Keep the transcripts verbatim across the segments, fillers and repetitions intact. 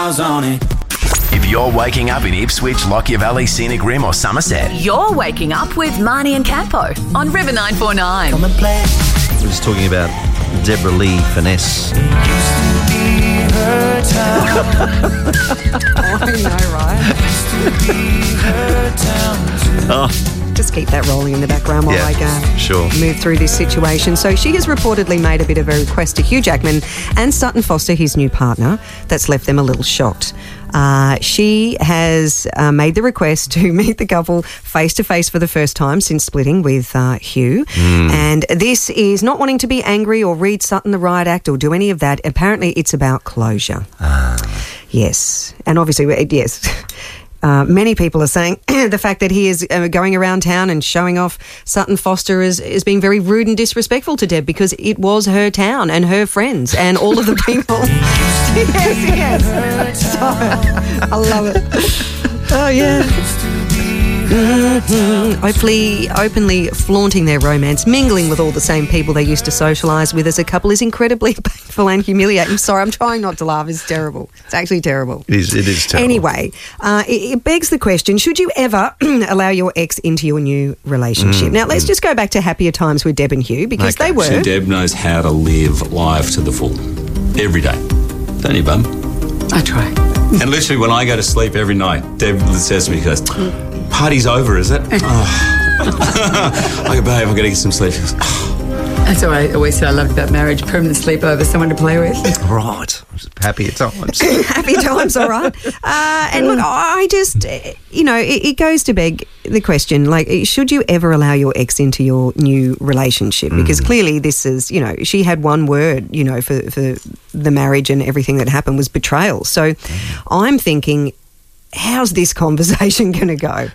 miles on it. If you're waking up in Ipswich, Lockyer Valley, Scenic Rim or Somerset, you're waking up with Marnie and Capo on River nine four nine. Come and play. We're just talking about Deborah Lee Finesse. Used to be her town. I know, right? Used to be her town too. Oh, Just keep that rolling in the background while Yeah, I go sure. move through this situation. So she has reportedly made a bit of a request to Hugh Jackman and Sutton Foster, his new partner, that's left them a little shocked. Uh, she has uh, made the request to meet the couple face-to-face for the first time since splitting with uh, Hugh. Mm. And this is not wanting to be angry or read Sutton the riot act or do any of that. Apparently it's about closure. Ah. Yes. And obviously, yes... Uh, many people are saying the fact that he is uh, going around town and showing off Sutton Foster as, as being very rude and disrespectful to Deb because it was her town and her friends and all of the people. Yes, yes. So, I love it. Oh, yeah. Mm-hmm. Hopefully, openly flaunting their romance, mingling with all the same people they used to socialise with as a couple is incredibly painful and humiliating. Sorry, I'm trying not to laugh. It's terrible. It's actually terrible. It is, it is terrible. Anyway, uh, it, it begs the question, should you ever allow your ex into your new relationship? Mm, now, let's mm. just go back to happier times with Deb and Hugh because Okay. they were... So Deb knows how to live life to the full. Every day. Don't you, bum? I try. And literally when I go to sleep every night, Deb says to me, she goes, party's over, is it? Oh. I go, babe, I've got to get some sleep. She goes, oh. That's what I always said I loved about marriage, permanent sleepover, someone to play with. Right. Happy at times. Happy times, all right. Uh, and look, I just, uh, you know, it, it goes to beg the question, like, should you ever allow your ex into your new relationship? Because Mm. clearly this is, you know, she had one word, you know, for, for the marriage and everything that happened was betrayal. So Mm. I'm thinking, how's this conversation going to go?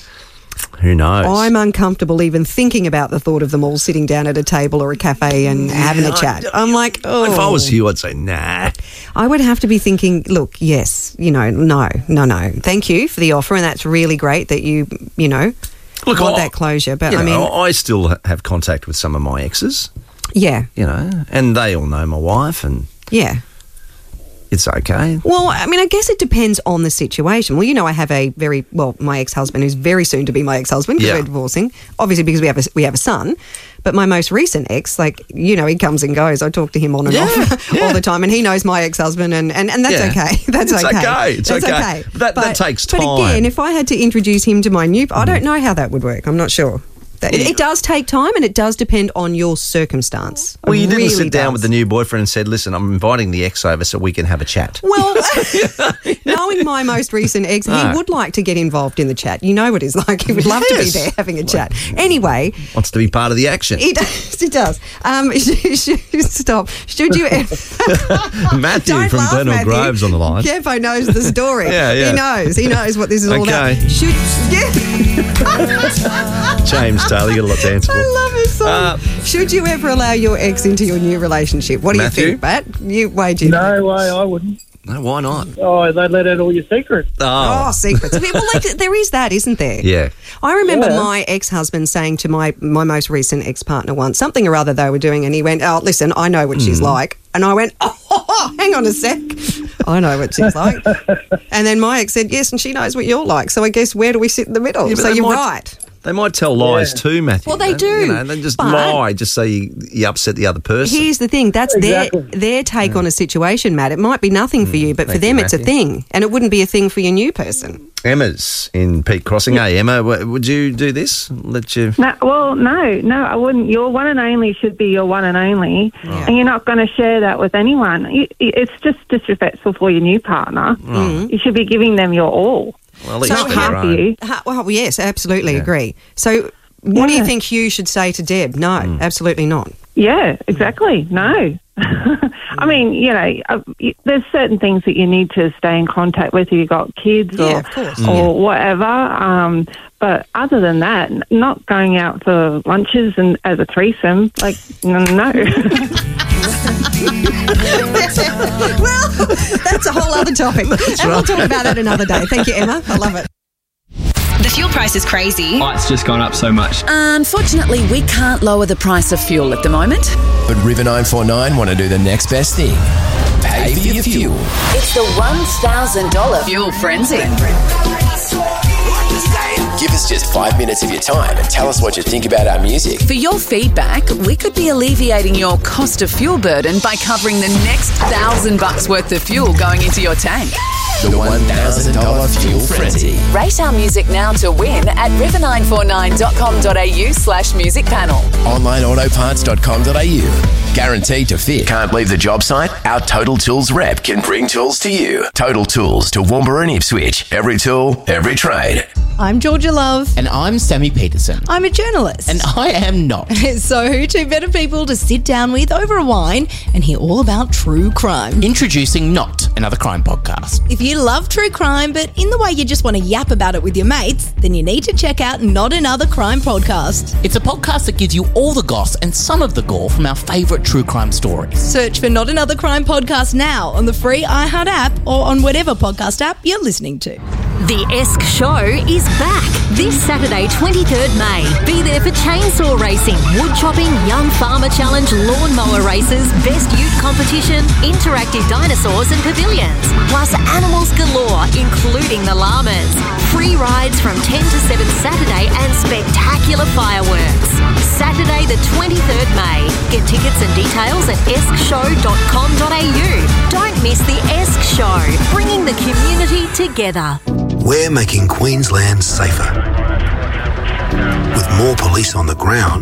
Who knows? I'm uncomfortable even thinking about the thought of them all sitting down at a table or a cafe and having a chat. I'm like, oh. If I was you, I'd say, nah. I would have to be thinking, look, yes, you know, no, no, no. Thank you for the offer, and that's really great that you, you know, Look, want I- that closure. But You I know, mean, I still have contact with some of my exes, yeah, you know, and they all know my wife, and yeah. it's okay. Well, I mean, I guess it depends on the situation. Well, you know, I have a very, well, my ex-husband who's very soon to be my ex-husband because Yeah. we're divorcing, obviously because we have a, we have a son. But my most recent ex, like, you know, he comes and goes. I talk to him on and Yeah, off yeah. all the time, and he knows my ex-husband, and, and, and that's Yeah. okay. That's It's okay. okay. It's that's okay. That- that takes But time. again, if I had to introduce him to my new, I don't know how that would work. I'm not sure. That- It, it does take time, and it does depend on your circumstance. Well, you It didn't really sit down does. with the new boyfriend and said, listen, I'm inviting the ex over so we can have a chat. Well, knowing my most recent ex, he No. would like to get involved in the chat. You know what he's like. He would love to be Yes. there having a chat. Anyway, Wants to be part of the action. he does. He does. Um, stop. Should you ever... Matthew Don't from laugh, Glenelg Matthew. Grove's on the line. Kevo knows the story. Yeah, yeah. He knows. He knows what this is all about. Okay. Should... Yeah. James Taylor, you got a lot to answer I for. love it so Uh, Should you ever allow your ex into your new relationship? What do Matthew? you think, Matt? You, Wade, you No way, I wouldn't. No, why not? Oh, they'd let out all your secrets. Oh, Oh, secrets. Well, like, there is that, isn't there? yeah. I remember Yeah. my ex-husband saying to my, my most recent ex-partner once, something or other they were doing, and he went, oh, listen, I know what she's like. And I went, oh, hang on a sec. I know what she's like. And then my ex said, yes, and she knows what you're like. So I guess where do we sit in the middle? Yeah, but so they you're might- right. They might tell lies Yeah. too, Matthew. Well, they do, You know, they just but- lie just so you, you upset the other person. Here's the thing. That's Exactly. their their take on a situation, Matt. It might be nothing for you, but for Thank them you, it's a Matthew. thing. And it wouldn't be a thing for your new person. Emma's in Peak Crossing. Hey, Emma, w- would you do this? Let you... No, well, no, no, I wouldn't. Your one and only should be your one and only, and you're not going to share that with anyone. You, it's just disrespectful for your new partner. You should be giving them your all. Well, So each how to half their of own. you. Ha- well, yes, absolutely agree. So what do you Yeah. think Hugh should say to Deb? No, absolutely not. Yeah, exactly. No. I mean, you know, uh, y- there's certain things that you need to stay in contact with if you've got kids Yeah, or, of course. or Yeah. whatever. Um, but other than that, n- not going out for lunches and as a threesome, like, n- no. Well, that's a whole other topic. and we'll talk about that another day. Thank you, Emma. I love it. The fuel price is crazy. Oh, it's just gone up so much. Unfortunately, we can't lower the price of fuel at the moment. But River nine four nine want to do the next best thing. Pay pay for your fuel. It's the one thousand dollars Fuel Frenzy. Give us just five minutes of your time and tell us what you think about our music. For your feedback, we could be alleviating your cost of fuel burden by covering the next thousand bucks worth of fuel going into your tank. The one thousand dollars Fuel Frenzy. Rate our music now to win at river nine four nine dot com dot a u slash music panel. online auto parts dot com dot a u. Guaranteed to fit. Can't leave the job site? Our Total Tools rep can bring tools to you. Total Tools to Woomera and Ipswich. Every tool, every trade. I'm Georgia Love. And I'm Sammy Peterson. I'm a journalist. And I am not. So who two better people to sit down with over a wine and hear all about true crime? Introducing Not, another crime podcast. If you love true crime, but in the way you just want to yap about it with your mates, then you need to check out Not Another Crime Podcast. It's a podcast that gives you all the goss and some of the gore from our favourite true crime stories. Search for Not Another Crime Podcast now on the free iHeart app or on whatever podcast app you're listening to. The Esk Show is back this Saturday, twenty-third May. Be there for chainsaw racing, wood chopping, young farmer challenge, lawnmower races, best youth competition, interactive dinosaurs and pavilions, plus animals galore, including the llamas. Free rides from ten to seven Saturday and spectacular fireworks. Saturday the twenty-third May. Get tickets and details at esk show dot com dot a u. Don't miss the Esk Show, bringing the community together. We're making Queensland safer. With more police on the ground,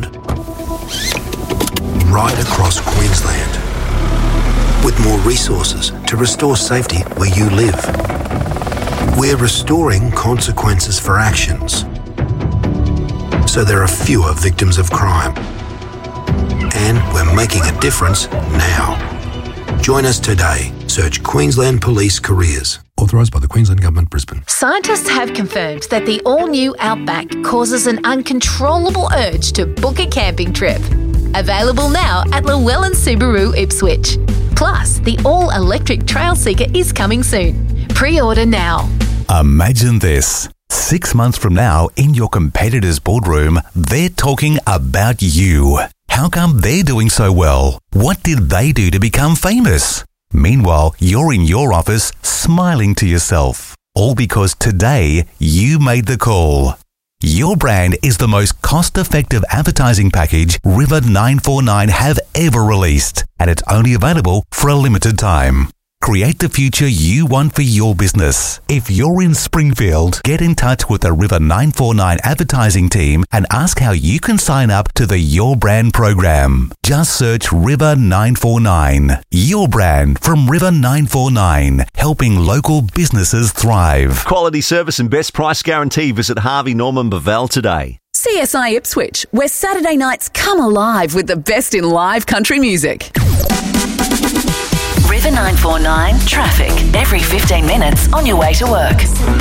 right across Queensland. With more resources to restore safety where you live. We're restoring consequences for actions, so there are fewer victims of crime. And we're making a difference now. Join us today. Search Queensland Police Careers. Authorised by the Queensland Government, Brisbane. Scientists have confirmed that the all-new Outback causes an uncontrollable urge to book a camping trip. Available now at Llewellyn Subaru Ipswich. Plus, the all-electric Trailseeker is coming soon. Pre-order now. Imagine this. Six months from now, in your competitor's boardroom, they're talking about you. How come they're doing so well? What did they do to become famous? Meanwhile, you're in your office smiling to yourself. All because today you made the call. Your brand is the most cost-effective advertising package River nine four nine have ever released, and it's only available for a limited time. Create the future you want for your business. If you're in Springfield, get in touch with the River nine four nine advertising team and ask how you can sign up to the Your Brand program. Just search River nine four nine. Your brand from River nine four nine, helping local businesses thrive. Quality service and best price guarantee. Visit Harvey Norman Bevell today. C S I Ipswich, where Saturday nights come alive with the best in live country music. River nine four nine traffic every fifteen minutes on your way to work.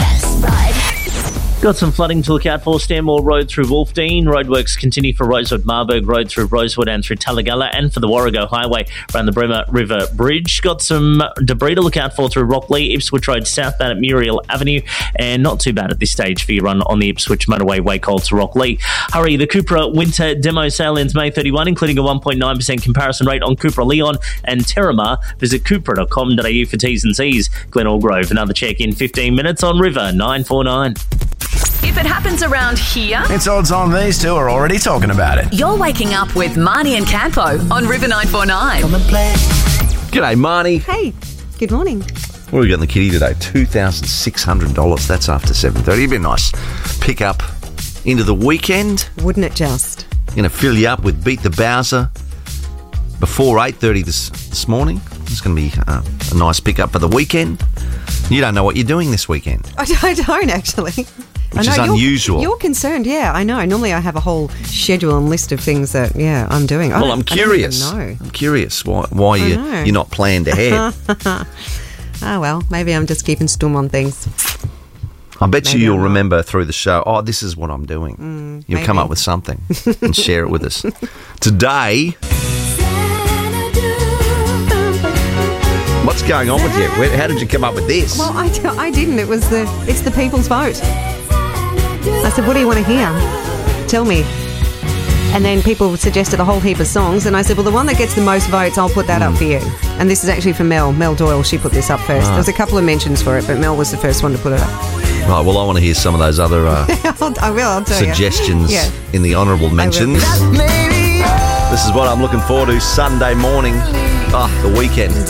Got some flooding to look out for. Stanmore Road through Wolfdean. Roadworks continue for Rosewood Marburg Road through Rosewood and through Talagalla, and for the Warrego Highway around the Bremer River Bridge. Got some debris to look out for through Rockley, Ipswich Road southbound at Muriel Avenue, and not too bad at this stage for your run on the Ipswich Motorway Wacol to Rockley. Hurry, the Cupra Winter Demo Sale ends May thirty-first, including a one point nine percent comparison rate on Cupra Leon and Terramar. Visit cupra dot com dot a u for T's and C's. Glen Allgrove, another check in fifteen minutes on River nine four nine. If it happens around here, it's odds on these two are already talking about it. You're waking up with Marnie and Campo on River nine four nine. Come and play. G'day, Marnie. Hey, good morning. What have we got in the kitty today? two thousand six hundred dollars. That's after seven thirty. It'd be a nice pick up into the weekend. Wouldn't it just? Going to fill you up with Beat the Bowser before eight thirty this, this morning. It's going to be uh, a nice pick up for the weekend. You don't know what you're doing this weekend. I, I don't, actually. Which I know, is unusual. You're, you're concerned, yeah, I know. Normally I have a whole schedule and list of things that, yeah, I'm doing. I well, I'm curious. I don't even know. I'm curious why, why you, you're not planned ahead. Oh, well, maybe I'm just keeping stum on things. I bet Maybe you you'll I'm not. remember through the show, oh, this is what I'm doing. Mm, You'll maybe. come up with something and share it with us. Today, what's going on with you? Where, how did you come up with this? Well, I, d- I didn't. It was the, it's the people's vote. I said, what do you want to hear? Tell me. And then people suggested a whole heap of songs, and I said, well, the one that gets the most votes, I'll put that Mm. up for you. And this is actually for Mel, Mel Doyle. She put this up first. Ah. There was a couple of mentions for it, but Mel was the first one to put it up. Right, well, I want to hear some of those other uh, I'll, I will, I'll tell suggestions you. Yeah. in the honourable mentions. This is what I'm looking forward to Sunday morning. Ah, the weekend.